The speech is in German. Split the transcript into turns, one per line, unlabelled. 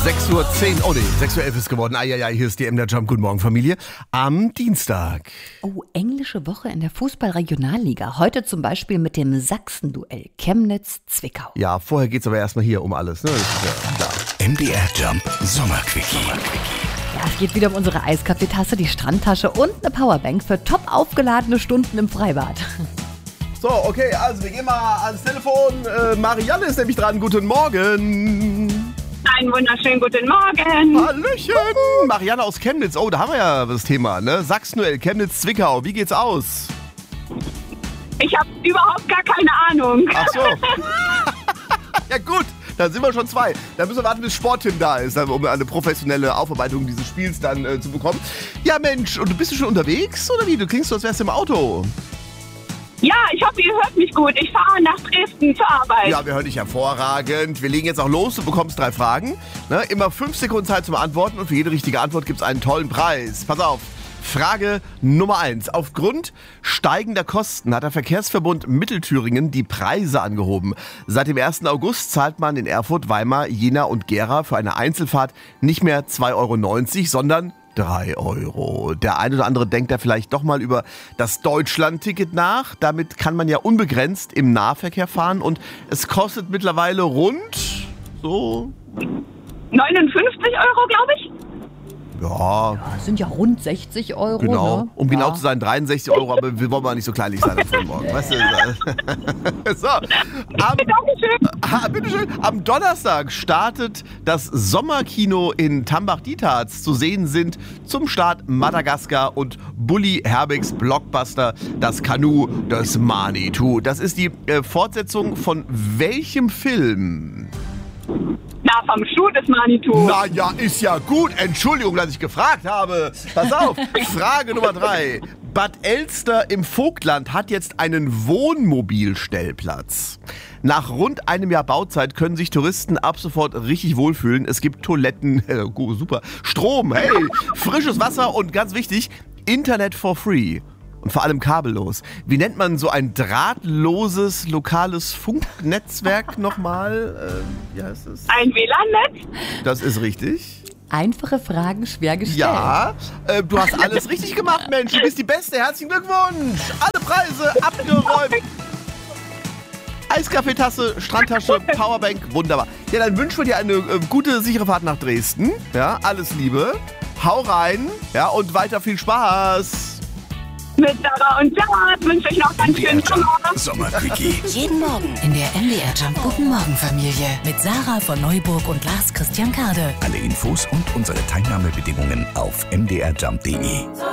6:10 Uhr, oh nee, 6:11 Uhr ist geworden. Eieiei, hier ist die MDR Jump. Guten Morgen, Familie. Am Dienstag.
Oh, englische Woche in der Fußball-Regionalliga. Heute zum Beispiel mit dem Sachsen-Duell Chemnitz-Zwickau.
Ja, vorher geht's aber erstmal hier um alles, ne? Das ist ja klar.
MDR Jump Sommerquickie.
Ja, es geht wieder um unsere Eiskaffeetasse, die Strandtasche und eine Powerbank für top aufgeladene Stunden im Freibad.
So, okay, also wir gehen mal ans Telefon. Marianne ist nämlich dran. Guten Morgen.
Einen wunderschönen guten Morgen.
Hallöchen. Marianne aus Chemnitz. Oh, da haben wir ja das Thema, ne? Sachsen-Duell Chemnitz-Zwickau. Wie geht's aus?
Ich habe überhaupt gar keine Ahnung.
Ach so. Ja gut, dann sind wir schon zwei. Dann müssen wir warten, bis Sportteam da ist, um eine professionelle Aufarbeitung dieses Spiels dann zu bekommen. Ja Mensch, und bist du schon unterwegs oder wie? Du klingst so, als wärst du im Auto.
Ja, ich hoffe, ihr hört mich gut. Ich fahre nach Dresden zur Arbeit.
Ja, wir hören dich hervorragend. Wir legen jetzt auch los. Du bekommst 3 Fragen. Ne? Immer 5 Sekunden Zeit zum Antworten und für jede richtige Antwort gibt es einen tollen Preis. Pass auf. Frage Nummer 1. Aufgrund steigender Kosten hat der Verkehrsverbund Mittelthüringen die Preise angehoben. Seit dem 1. August zahlt man in Erfurt, Weimar, Jena und Gera für eine Einzelfahrt nicht mehr 2,90 €, sondern 3 €. Der eine oder andere denkt da vielleicht doch mal über das Deutschland-Ticket nach. Damit kann man ja unbegrenzt im Nahverkehr fahren und es kostet mittlerweile rund so
59 €, glaube ich.
ja,
Das sind ja rund 60 €.
genau.
Ne?
Um genau
Ja.
zu sein, 63 €, aber wir wollen mal nicht so kleinlich sein am frühen Morgen. Weißt du? So, bitteschön. Am Donnerstag startet das Sommerkino in Tambach-Dietharz. Zu sehen sind zum Start Madagaskar und Bully Herbigs Blockbuster Das Kanu des Manitou. Das ist die Fortsetzung von welchem Film?
Na, vom Schuh des Manitou.
Na ja, ist ja gut. Entschuldigung, dass ich gefragt habe. Pass auf. Frage Nummer 3. Bad Elster im Vogtland hat jetzt einen Wohnmobilstellplatz. Nach rund einem Jahr Bauzeit können sich Touristen ab sofort richtig wohlfühlen. Es gibt Toiletten, super, Strom, hey, frisches Wasser und ganz wichtig, Internet for free. Und vor allem kabellos. Wie nennt man so ein drahtloses, lokales Funknetzwerk nochmal? Wie heißt es?
Ein WLAN-Netz.
Das ist richtig.
Einfache Fragen schwer gestellt.
Ja, du hast alles richtig gemacht, Mensch. Du bist die Beste. Herzlichen Glückwunsch. Alle Preise abgeräumt. Eiskaffeetasse, Strandtasche, Powerbank. Wunderbar. Ja, dann wünschen wir dir eine gute, sichere Fahrt nach Dresden. Ja, alles Liebe. Hau rein. Ja, und weiter viel Spaß.
Mit Sarah und Sarah wünsche ich noch einen schönen Sommer.
Sommerquickie.
Jeden Morgen in der MDR Jump Guten Morgen Familie mit Sarah von Neuburg und Lars Christian Kade.
Alle Infos und unsere Teilnahmebedingungen auf mdrjump.de.